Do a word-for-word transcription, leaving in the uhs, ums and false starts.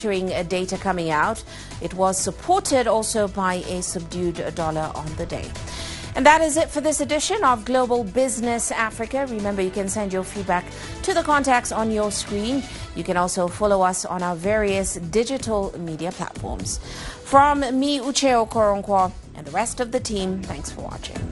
data coming out. It was supported also by a subdued dollar on the day. And that is it for this edition of Global Business Africa. Remember, you can send your feedback to the contacts on your screen. You can also follow us on our various digital media platforms. From me, Uche Okoronkwo, and the rest of the team, thanks for watching.